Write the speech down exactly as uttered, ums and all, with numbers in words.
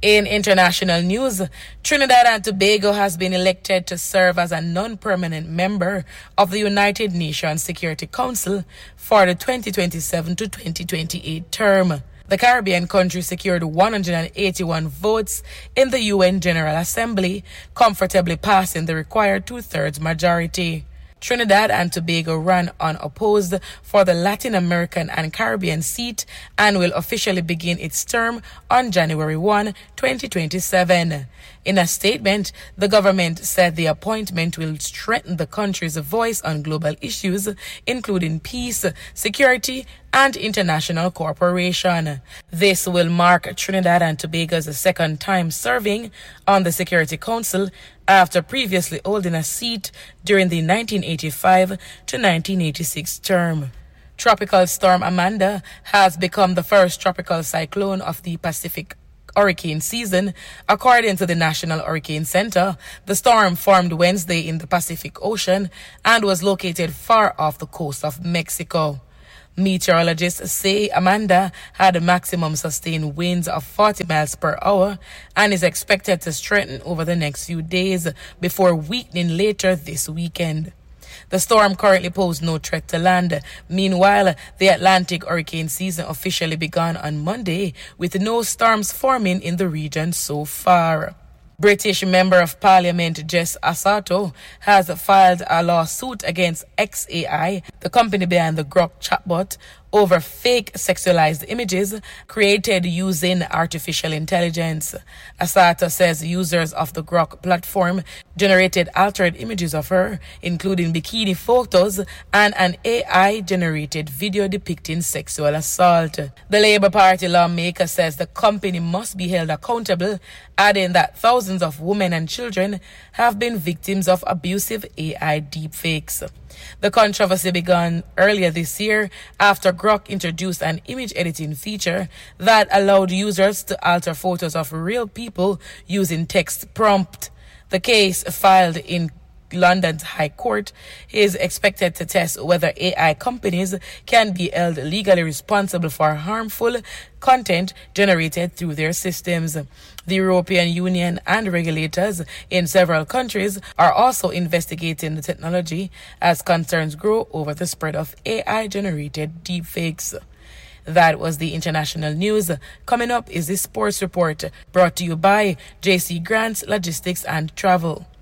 In international news, Trinidad and Tobago has been elected to serve as a non-permanent member of the United Nations Security Council for the twenty twenty-seven to twenty twenty-eight term. The Caribbean country secured one hundred eighty-one votes in the U N General Assembly, comfortably passing the required two-thirds majority. Trinidad and Tobago ran unopposed for the Latin American and Caribbean seat and will officially begin its term on January first, twenty twenty-seven. In a statement, the government said the appointment will strengthen the country's voice on global issues, including peace, security, and international cooperation. This will mark Trinidad and Tobago's second time serving on the Security Council after previously holding a seat during the nineteen eighty-five to nineteen eighty-six term. Tropical Storm Amanda has become the first tropical cyclone of the Pacific hurricane season. According to the National Hurricane Center, the storm formed Wednesday in the Pacific Ocean and was located far off the coast of Mexico. Meteorologists say Amanda had maximum sustained winds of forty miles per hour and is expected to strengthen over the next few days before weakening later this weekend. The storm currently poses no threat to land. Meanwhile, the Atlantic hurricane season officially began on Monday, with no storms forming in the region so far. British Member of Parliament Jess Asato has filed a lawsuit against X A I, the company behind the Grok chatbot, over fake sexualized images created using artificial intelligence. Asato says users of the Grok platform generated altered images of her, including bikini photos and an A I-generated video depicting sexual assault. The Labour Party lawmaker says the company must be held accountable, adding that thousands of women and children have been victims of abusive A I deepfakes. The controversy began earlier this year after Grok introduced an image editing feature that allowed users to alter photos of real people using text prompt. The case, filed in London's High Court, is expected to test whether A I companies can be held legally responsible for harmful content generated through their systems. The European Union and regulators in several countries are also investigating the technology as concerns grow over the spread of A I-generated deepfakes. That was the international news. Coming up is the sports report, brought to you by J C Grants Logistics and Travel.